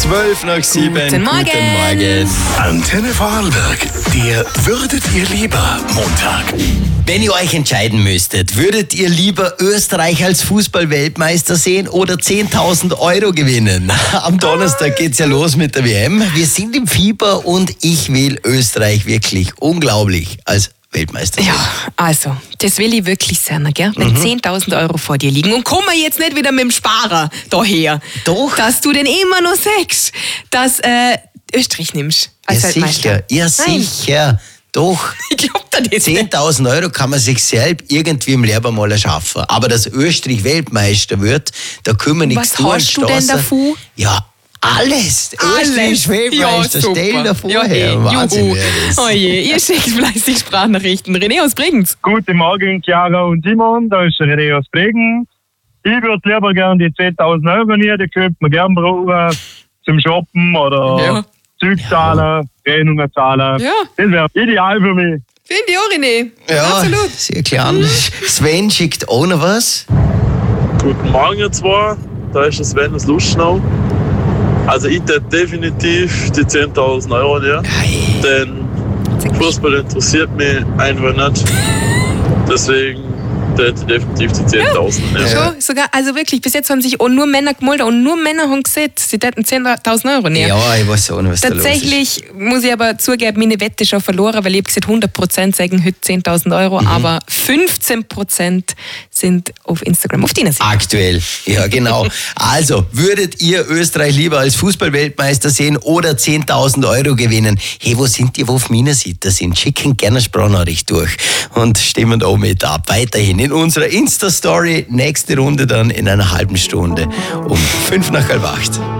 7:12. Guten Morgen. Antenne Vorarlberg, der Würdet ihr lieber Montag. Wenn ihr euch entscheiden müsstet, würdet ihr lieber Österreich als Fußball-Weltmeister sehen oder 10.000 Euro gewinnen? Am Donnerstag geht's ja los mit der WM. Wir sind im Fieber und ich will Österreich wirklich unglaublich als Weltmeister sehen. Ja, also, das will ich wirklich sehen, gell? Wenn 10.000 Euro vor dir liegen. Und komm mal jetzt nicht wieder mit dem Sparer daher. Doch. Dass du den immer noch sagst, dass Österreich nimmst als Ja, Weltmeister. sicher. Ja, Nein. sicher. Doch. Ich glaub dir das nicht. 10.000 Euro kann man sich selbst irgendwie im Leben mal erschaffen. Aber dass Österreich Weltmeister wird, da können wir nichts Was tun. hast du denn davon? Ja, alles. Österreich ist Weltmeister. Ja, Stell dir vor, ja, hey, Wahnsinn juhu. wäre das. Oh je, ihr schickt fleißig Sprachnachrichten. René aus Bregenz. Guten Morgen, Chiara und Simon, da ist der René aus Bregenz. Ich würde lieber gerne die 10.000 Euro nehmen, die könnte man gerne brauchen zum Shoppen oder Ja. Zug zahlen, Rechnungen zahlen. Ja. Das wäre ideal für mich. Finde ich auch, René. Ja, Absolut. sehr klar. Sven schickt auch noch was. Guten Morgen, ihr zwei. Da ist der Sven aus Lustenau. Also ich hätte definitiv die 10.000 Euro, ja. Denn Fußball interessiert mich einfach nicht. Deswegen hätte ich definitiv die 10.000. Ja. Schon, sogar, also wirklich, bis jetzt haben sich auch nur Männer gemeldet und nur Männer haben gesagt, sie hätten 10.000 Euro nehmen. Ja, ich weiß auch nicht, was da los ist. Tatsächlich muss ich aber zugeben, meine Wette schon verloren, weil ich habe gesagt, 100% sagen heute 10.000 Euro, aber 15% sind auf Instagram auf deiner Seite. Aktuell, ja genau. Also, würdet ihr Österreich lieber als Fußball-Weltmeister sehen oder 10.000 Euro gewinnen? Hey, wo sind die, wo auf meiner Seite sind? Schicken gerne eine Sprachnachricht durch und stimmen da mit ab. Weiterhin in unserer Insta-Story, nächste Runde dann in einer halben Stunde um 7:55.